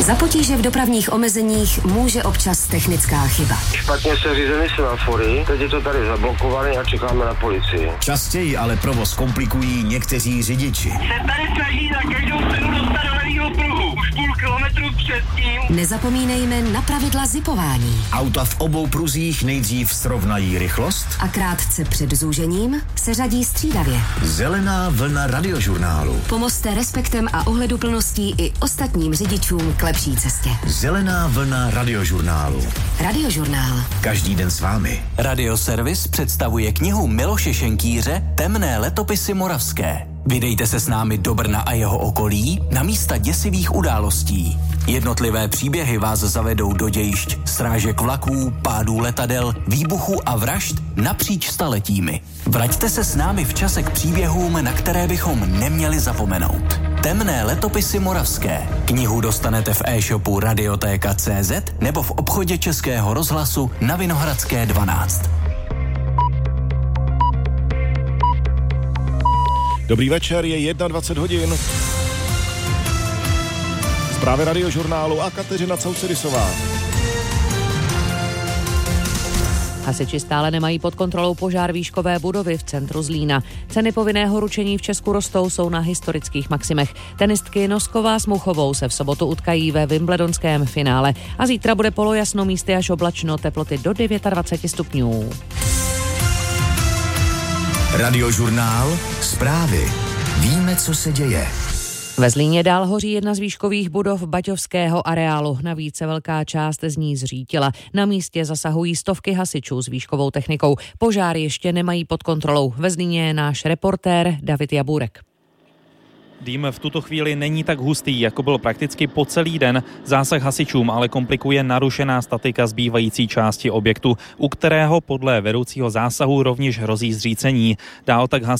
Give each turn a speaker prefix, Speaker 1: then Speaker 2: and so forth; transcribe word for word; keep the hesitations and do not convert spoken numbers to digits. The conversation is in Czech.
Speaker 1: Za potíže v dopravních omezeních může občas technická chyba.
Speaker 2: Špatně se řízeny semafory, teď je to tady zablokované a čekáme na policii.
Speaker 3: Častěji ale provoz komplikují někteří řidiči.
Speaker 4: Se tady snaží na každou cenu dostat do levýho pruhu, už půl kilometru před tím.
Speaker 1: Nezapomeňme na pravidla zipování.
Speaker 3: Auta v obou pruzích nejdřív srovnají rychlost
Speaker 1: A krátce před zúžením se řadí střídavě.
Speaker 3: Zelená vlna radiožurnálu.
Speaker 1: Pomozte respektem a ohleduplností i ostatním řidičům k lepší cestě.
Speaker 3: Zelená vlna radiožurnálu.
Speaker 1: Radiožurnál.
Speaker 3: Každý den s vámi.
Speaker 5: Radioservis představuje knihu Miloše Šenkýře Temné letopisy moravské. Vydejte se s námi do Brna a jeho okolí na místa děsivých událostí. Jednotlivé příběhy vás zavedou do dějišť srážek vlaků, pádů letadel, výbuchů a vražd napříč staletími. Vraťte se s námi v čase k příběhům, na které bychom neměli zapomenout. Temné letopisy moravské. Knihu dostanete v e-shopu Radiotéka tečka cé zet nebo v obchodě Českého rozhlasu na Vinohradské dvanáct.
Speaker 6: Dobrý večer, je dvacet jedna hodin. Zprávy radiožurnálu a Kateřina Caucerisová.
Speaker 7: Hasiči stále nemají pod kontrolou požár výškové budovy v centru Zlína. Ceny povinného ručení v Česku rostou, jsou na historických maximech. Tenistky Nosková s Muchovou se v sobotu utkají ve wimbledonském finále a zítra bude polojasno, místy až oblačno, teploty do dvacet devět stupňů.
Speaker 3: Radiožurnál, zprávy. Víme, co se děje.
Speaker 7: Ve Zlíně dál hoří jedna z výškových budov baťovského areálu. Navíc se velká část z ní zřítila. Na místě zasahují stovky hasičů s výškovou technikou. Požár ještě nemají pod kontrolou. Ve Zlíně je náš reportér David Jabůrek.
Speaker 8: Dým v tuto chvíli není tak hustý, jako byl prakticky po celý den. Zásah hasičům ale komplikuje narušená statika zbývající části objektu, u kterého podle vedoucího zásahu rovněž hrozí zřícení. Dál tak hasič